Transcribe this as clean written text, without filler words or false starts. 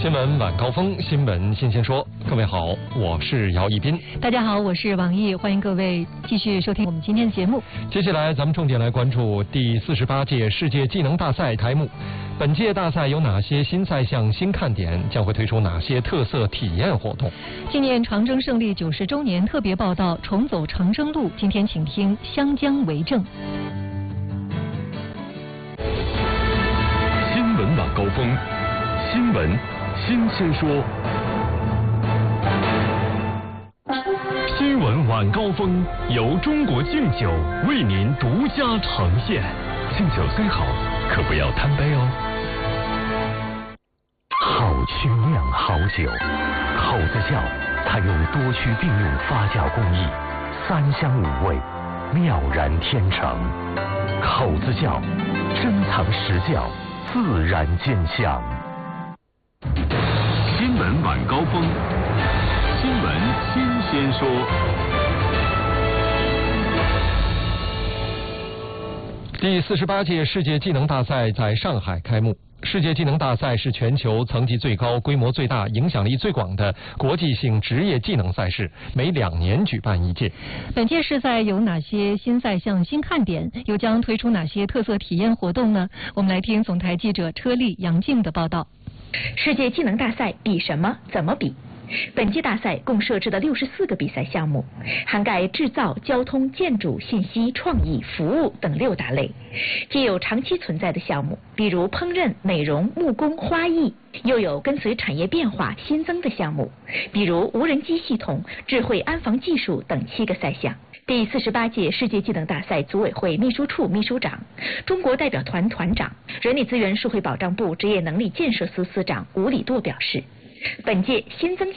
新闻晚高峰，新闻新鲜说。各位好，我是姚一斌。 大家好，我是王毅，欢迎各位继续收听我们今天的节目。 接下来咱们重点来关注第48届世界技能大赛开幕。本届大赛有哪些新赛项、新看点？将会推出哪些特色体验活动？ 纪念长征胜利90周年特别报道《重走长征路》，今天请听湘江为证。 新闻晚高峰，新闻新鲜说。新闻晚高峰由中国敬酒为您独家呈现。敬酒虽好，可不要贪杯哦。好区酿好酒，口子窖采用多区并用发酵工艺，3香5味，妙然天成。口子窖珍藏实窖，自然见香。新闻晚高峰，新闻新鲜说。 第48届世界技能大赛在上海开幕。世界技能大赛是全球层级最高、规模最大、影响力最广的国际性职业技能赛事，每2年举办一届。 本届世赛有哪些新赛项、新看点？又将推出哪些特色体验活动呢？我们来听总台记者车丽、杨静的报道。 世界技能大赛比什么？怎么比？本届大赛共设置了64个比赛项目，涵盖制造、交通、建筑、信息、创意、服务等6大类。既有长期存在的项目，比如烹饪、美容、木工、花艺，又有跟随产业变化新增的项目，比如无人机系统、智慧安防技术等7个赛项。第48届世界技能大赛组委会秘书处秘书长、中国代表团团长、人力资源社会保障部职业能力建设司司长吴礼舵表示，本届新增